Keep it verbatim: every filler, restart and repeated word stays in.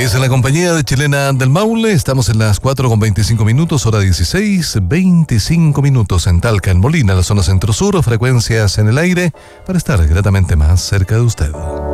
Seguís en la compañía de Chilena del Maule. Estamos en las cuatro con veinticinco minutos, hora dieciséis, veinticinco minutos en Talca, en Molina, la zona centro-sur, frecuencias en el aire, para estar gratamente más cerca de usted.